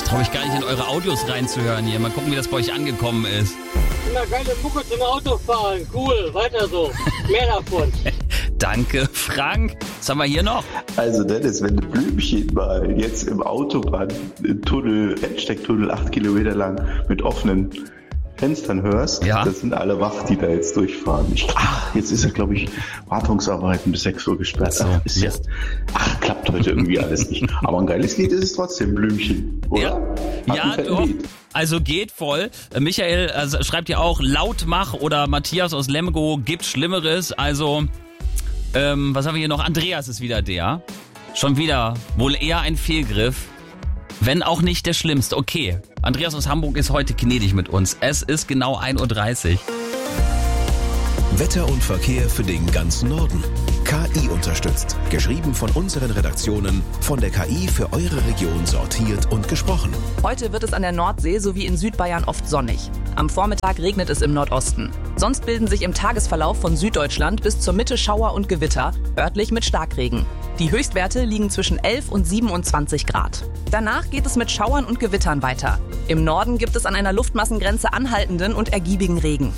Traue ich gar nicht in eure Audios reinzuhören hier. Mal gucken, wie das bei euch angekommen ist. Immer geile Mucke zum Autofahren. Cool, weiter so. Mehr davon. Danke, Frank. Was haben wir hier noch? Also Dennis, wenn du Blümchen mal jetzt im Autobahntunnel, Rennsteigtunnel 8 Kilometer lang mit offenen Fenstern hörst, ja. Das sind alle wach, die da jetzt durchfahren. Jetzt ist ja, glaube ich, Wartungsarbeiten bis 6 Uhr gesperrt. So, Klappt heute irgendwie alles nicht. Aber ein geiles Lied ist es trotzdem, Blümchen, oder? Ja, doch. Also geht voll. Michael schreibt ja auch, Lautmach oder Matthias aus Lemgo, gibt Schlimmeres. Also, was haben wir hier noch? Andreas ist wieder der. Schon wieder wohl eher ein Fehlgriff. Wenn auch nicht der schlimmste. Okay, Andreas aus Hamburg ist heute gnädig mit uns. Es ist genau 1:30 Uhr. Wetter und Verkehr für den ganzen Norden. KI unterstützt. Geschrieben von unseren Redaktionen, von der KI für eure Region sortiert und gesprochen. Heute wird es an der Nordsee sowie in Südbayern oft sonnig. Am Vormittag regnet es im Nordosten. Sonst bilden sich im Tagesverlauf von Süddeutschland bis zur Mitte Schauer und Gewitter, örtlich mit Starkregen. Die Höchstwerte liegen zwischen 11 und 27 Grad. Danach geht es mit Schauern und Gewittern weiter. Im Norden gibt es an einer Luftmassengrenze anhaltenden und ergiebigen Regen.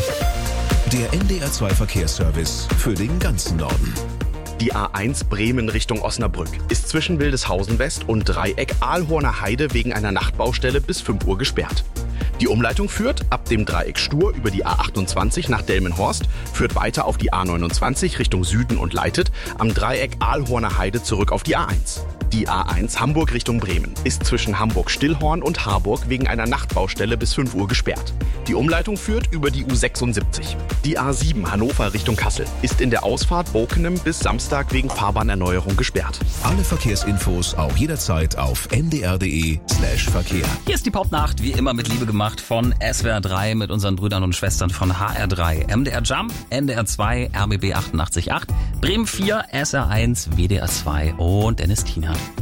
Der NDR2 Verkehrsservice für den ganzen Norden. Die A1 Bremen Richtung Osnabrück ist zwischen Wildeshausen West und Dreieck Aalhorner Heide wegen einer Nachtbaustelle bis 5 Uhr gesperrt. Die Umleitung führt ab dem Dreieck Stur über die A28 nach Delmenhorst, führt weiter auf die A29 Richtung Süden und leitet am Dreieck Aalhorner Heide zurück auf die A1. Die A1 Hamburg Richtung Bremen ist zwischen Hamburg-Stillhorn und Harburg wegen einer Nachtbaustelle bis 5 Uhr gesperrt. Die Umleitung führt über die U76. Die A7 Hannover Richtung Kassel ist in der Ausfahrt Bokenem bis Samstag wegen Fahrbahnerneuerung gesperrt. Alle Verkehrsinfos auch jederzeit auf ndr.de/Verkehr. Hier ist die Popnacht, wie immer mit Liebe gemacht von SWR 3 mit unseren Brüdern und Schwestern von HR3, MDR Jump, NDR 2, RBB 88.8, Bremen 4, SR1, WDR 2 und Dennis Tina.